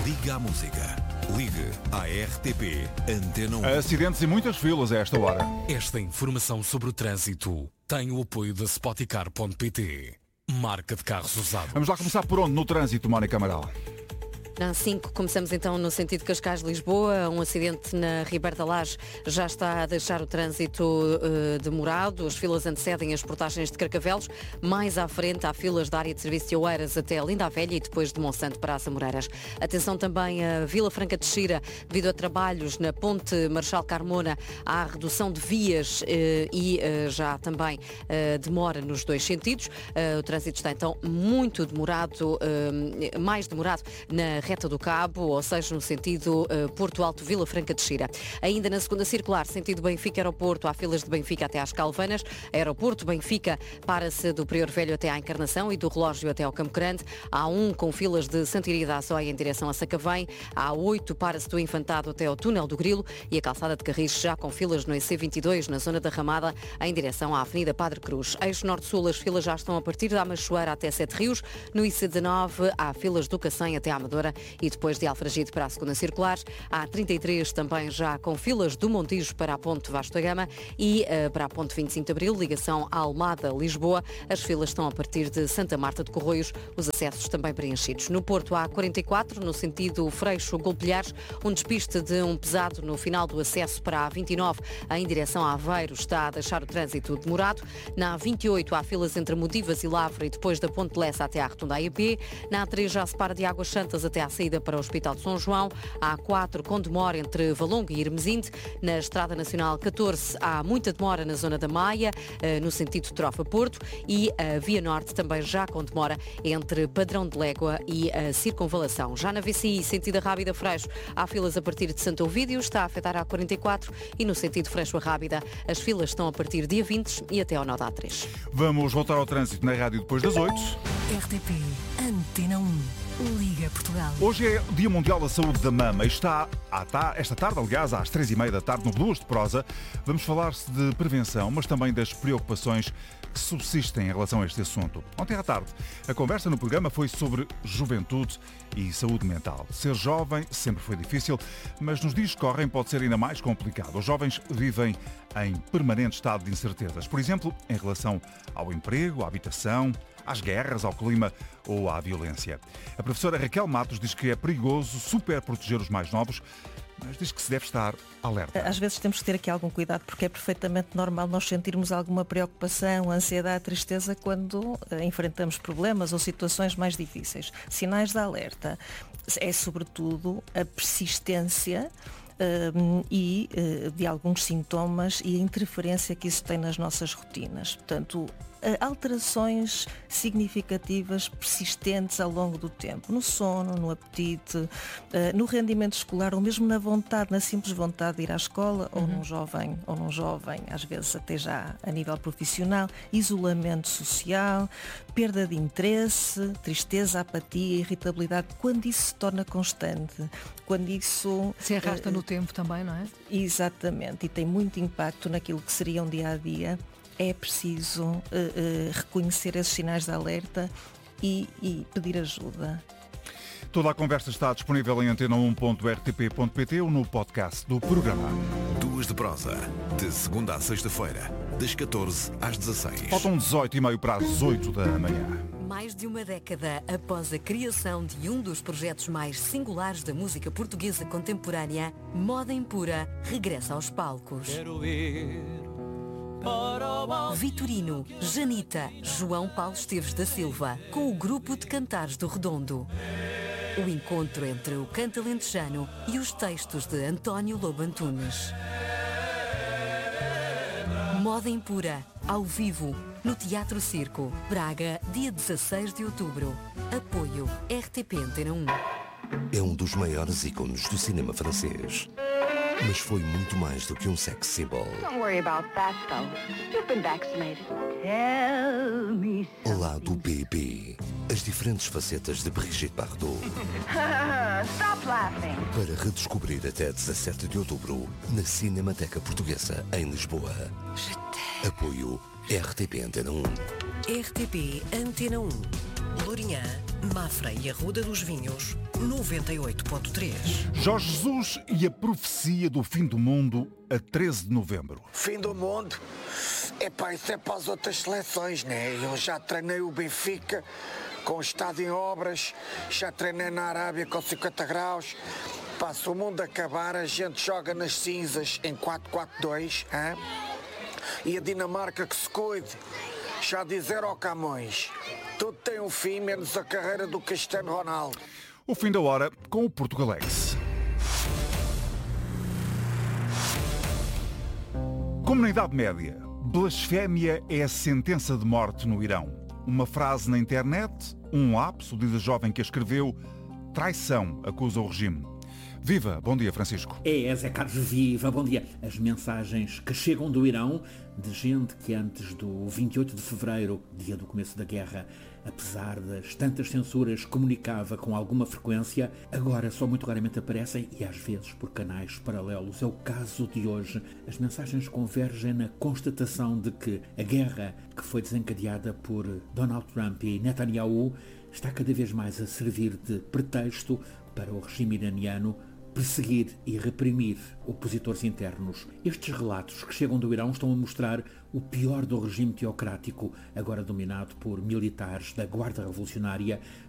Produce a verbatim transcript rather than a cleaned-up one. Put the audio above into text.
Liga à música. Ligue à R T P Antena um. Acidentes e muitas filas a esta hora. Esta informação sobre o trânsito tem o apoio da Spoticar ponto pt. Marca de carros usados. Vamos lá começar por onde? No trânsito, Mónica Amaral. Na A cinco, começamos então no sentido Cascais-Lisboa. Um acidente na Ribeira da Laje já está a deixar o trânsito uh, demorado. As filas antecedem as portagens de Carcavelos. Mais à frente há filas da área de serviço de Oeiras até a Linda a Velha e depois de Monsanto para as Amoreiras. Atenção também a Vila Franca de Xira, devido a trabalhos na Ponte Marechal Carmona. Há redução de vias uh, e uh, já também uh, demora nos dois sentidos. Uh, o trânsito está então muito demorado, uh, mais demorado na Reta do Cabo, ou seja, no sentido uh, Porto Alto, Vila Franca de Xira. Ainda na segunda circular, sentido Benfica-Aeroporto, há filas de Benfica até às Calvanas. Aeroporto, Benfica, para-se do Prior Velho até à Encarnação e do Relógio até ao Campo Grande. Há um com filas de Santiria da Açóia em direção a Sacavém. Há oito para-se do Infantado até ao Túnel do Grilo e a calçada de Carris já com filas no I C vinte e dois, na zona da Ramada, em direção à Avenida Padre Cruz. Eixo Norte-Sul, as filas já estão a partir da Machoeira até Sete Rios. No I C dezenove, há filas do Cacém até à Amadora e depois de Alfragide para a segunda circular. Há trinta e três também já com filas do Montijo para a Ponte Vasco da Gama e uh, para a Ponte vinte e cinco de Abril, ligação à Almada-Lisboa. As filas estão a partir de Santa Marta de Corroios, os acessos também preenchidos. No Porto há quarenta e quatro, no sentido Freixo-Golpilhares, um despiste de um pesado no final do acesso para a vinte e nove em direção a Aveiro está a deixar o trânsito demorado. Na vinte e oito há filas entre Modivas e Lavra e depois da Ponte Lessa até à Rotunda A I P. Na A três já se para de Águas Santas até à saída para o Hospital de São João. Há quatro com demora entre Valongo e Hermesinde. Na Estrada Nacional catorze há muita demora na zona da Maia, no sentido Trofa-Porto, e a Via Norte também já com demora entre Padrão de Légua e a Circunvalação. Já na V C I, sentido Rábida Freixo, há filas a partir de Santo Ovídio, está a afetar a quarenta e quatro, e no sentido Freixo a Rábida as filas estão a partir de A vinte e até ao nó da A três. Vamos voltar ao trânsito na rádio depois das oito. R T P Antena um. Liga Portugal. Hoje é o Dia Mundial da Saúde da Mama e está esta tarde, aliás, às três e meia da tarde, no Blues de Prosa, vamos falar-se de prevenção, mas também das preocupações que subsistem em relação a este assunto. Ontem à tarde, a conversa no programa foi sobre juventude e saúde mental. Ser jovem sempre foi difícil, mas nos dias que correm pode ser ainda mais complicado. Os jovens vivem em permanente estado de incertezas, por exemplo, em relação ao emprego, à habitação, às guerras, ao clima ou à violência. A professora Raquel Matos diz que é perigoso super proteger os mais novos, mas diz que se deve estar alerta. Às vezes temos que ter aqui algum cuidado, porque é perfeitamente normal nós sentirmos alguma preocupação, ansiedade, tristeza quando enfrentamos problemas ou situações mais difíceis. Sinais de alerta é sobretudo a persistência Uh, e uh, de alguns sintomas e a interferência que isso tem nas nossas rotinas. Portanto, uh, alterações significativas, persistentes ao longo do tempo, no sono, no apetite, uh, no rendimento escolar ou mesmo na vontade, na simples vontade de ir à escola, uhum. ou num jovem, ou num jovem, às vezes até já a nível profissional, isolamento social, perda de interesse, tristeza, apatia, irritabilidade, quando isso se torna constante, quando isso se arrasta uh, no tempo também, não é? Exatamente, e tem muito impacto naquilo que seria um dia-a-dia, é preciso uh, uh, reconhecer esses sinais de alerta e, e pedir ajuda. Toda a conversa está disponível em antena um ponto r t p ponto p t ou no podcast do programa. Duas de Prosa, de segunda à sexta-feira, das catorze às dezasseis. Faltam dezoito e meia para as oito da manhã. Mais de uma década após a criação de um dos projetos mais singulares da música portuguesa contemporânea, Moda Impura regressa aos palcos. Quero ir para o... Vitorino, Janita, João Paulo Esteves da Silva, com o grupo de cantares do Redondo. O encontro entre o canto alentejano e os textos de António Lobo Antunes. Moda Impura, ao vivo, no Teatro Circo, Braga, dia dezasseis de outubro. Apoio R T P Antena um. É um dos maiores ícones do cinema francês. Mas foi muito mais do que um sex symbol. Don't worry about that, though. You've been vaccinated. Tell me so. Ao lado B B, as diferentes facetas de Brigitte Bardot. Stop laughing. Para redescobrir até dezassete de outubro, na Cinemateca Portuguesa, em Lisboa. Apoio R T P Antena um. R T P Antena um. Lourinhã, Mafra e Arruda dos Vinhos, noventa e oito ponto três. Jorge Jesus e a profecia do fim do mundo a treze de novembro. Fim do mundo? Epá, isso é para as outras seleções, né? Eu já treinei o Benfica com o estádio em obras, já treinei na Arábia com cinquenta graus. Pá, se o mundo acabar, a gente joga nas cinzas em quatro quatro dois, hein? E a Dinamarca que se cuide. Já dizer ao Camões, tudo tem um fim, menos a carreira do Cristiano Ronaldo. O fim da hora com o Portugalex. Como na Idade Média, blasfémia é a sentença de morte no Irão. Uma frase na internet, um lapso, diz a jovem que a escreveu, traição, acusa o regime. Viva! Bom dia, Francisco. É, Zé Carlos, viva! Bom dia! As mensagens que chegam do Irão, de gente que antes do vinte e oito de fevereiro, dia do começo da guerra, apesar das tantas censuras, comunicava com alguma frequência, agora só muito raramente aparecem e às vezes por canais paralelos. É o caso de hoje. As mensagens convergem na constatação de que a guerra que foi desencadeada por Donald Trump e Netanyahu está cada vez mais a servir de pretexto para o regime iraniano perseguir e reprimir opositores internos. Estes relatos que chegam do Irão estão a mostrar o pior do regime teocrático, agora dominado por militares da Guarda Revolucionária,